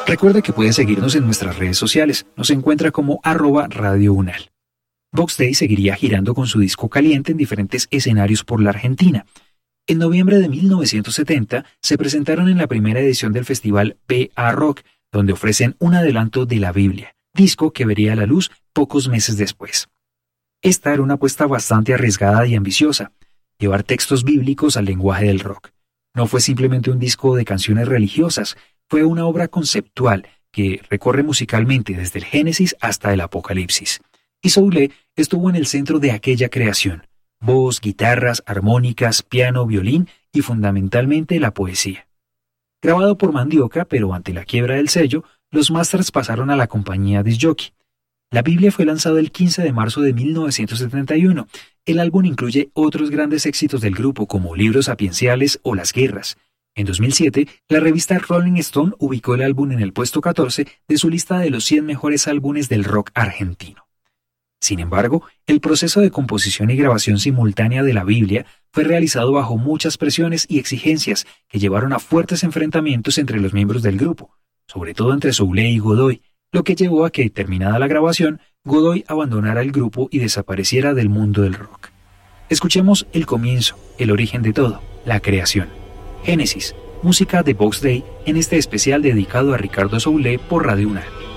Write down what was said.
Recuerde que puede seguirnos en nuestras redes sociales. Nos encuentra como @Radio Unal. Box Day seguiría girando con su disco Caliente en diferentes escenarios por la Argentina. En noviembre de 1970 se presentaron en la primera edición del festival PA Rock, donde ofrecen un adelanto de la Biblia, disco que vería la luz pocos meses después. Esta era una apuesta bastante arriesgada y ambiciosa, llevar textos bíblicos al lenguaje del rock. No fue simplemente un disco de canciones religiosas, fue una obra conceptual que recorre musicalmente desde el Génesis hasta el Apocalipsis. Y Soulé estuvo en el centro de aquella creación: voz, guitarras, armónicas, piano, violín y fundamentalmente la poesía. Grabado por Mandioca, pero ante la quiebra del sello, los masters pasaron a la compañía Disc Jockey. La Biblia fue lanzada el 15 de marzo de 1971. El álbum incluye otros grandes éxitos del grupo como Libros sapienciales o Las guerras. En 2007, la revista Rolling Stone ubicó el álbum en el puesto 14 de su lista de los 100 mejores álbumes del rock argentino. Sin embargo, el proceso de composición y grabación simultánea de la Biblia fue realizado bajo muchas presiones y exigencias que llevaron a fuertes enfrentamientos entre los miembros del grupo, sobre todo entre Soulé y Godoy, lo que llevó a que, terminada la grabación, Godoy abandonara el grupo y desapareciera del mundo del rock. Escuchemos el comienzo, el origen de todo, la creación. Génesis, música de Box Day en este especial dedicado a Ricardo Soulé por Radio Unal.